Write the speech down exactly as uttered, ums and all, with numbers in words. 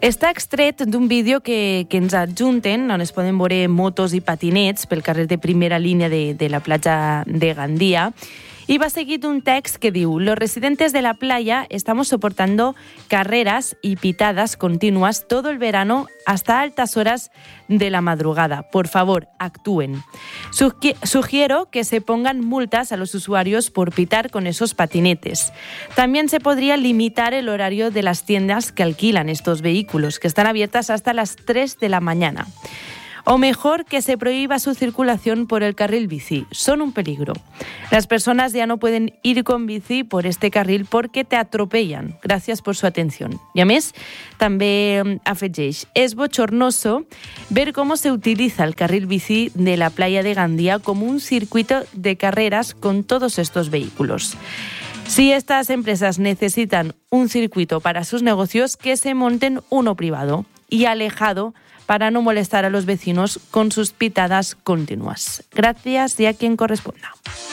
Està extret d'un vídeo que, que ens adjunten, on es poden veure motos i patinets pel carrer de primera línia de, de la platja de Gandia. Y va seguido un text que diu: los residentes de la playa estamos soportando carreras y pitadas continuas todo el verano hasta altas horas de la madrugada. Por favor, actúen. Sugi- sugiero que se pongan multas a los usuarios por pitar con esos patinetes. También se podría limitar el horario de las tiendas que alquilan estos vehículos, que están abiertas hasta las tres de la mañana. O mejor, que se prohíba su circulación por el carril bici. Son un peligro. Las personas ya no pueden ir con bici por este carril porque te atropellan. Gracias por su atención. I a més, també afegeix: es bochornoso ver cómo se utiliza el carril bici de la playa de Gandia como un circuito de carreras con todos estos vehículos. Si estas empresas necesitan un circuito para sus negocios, que se monten uno privado y alejado para no molestar a los vecinos con sus pitadas continuas. Gracias y a quien corresponda.